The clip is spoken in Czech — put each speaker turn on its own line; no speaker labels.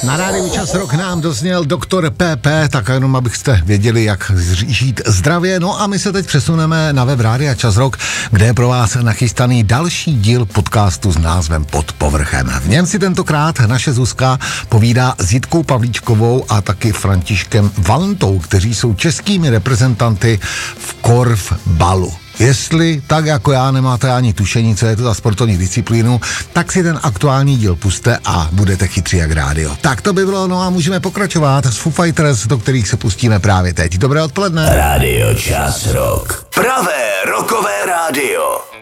Na rádiu Čas Rock nám dozněl doktor PP, tak jenom abyste věděli, jak žít zdravě. No a my se teď přesuneme na web Rádia Čas Rock, kde je pro vás nachystaný další díl podcastu s názvem Pod povrchem. V něm si tentokrát naše Zuzka povídá s Jitkou Pavlíčkovou a taky Františkem Valentou, kteří jsou českými reprezentanty v korfbalu. Jestli tak jako já nemáte ani tušení, co je to za sportovní disciplínu, tak si ten aktuální díl puste a budete chytří jak rádio. Tak to by bylo, no a můžeme pokračovat s Foo Fighters, do kterých se pustíme právě teď. Dobré odpoledne.
Rádio Čas Rock. Pravé rockové rádio.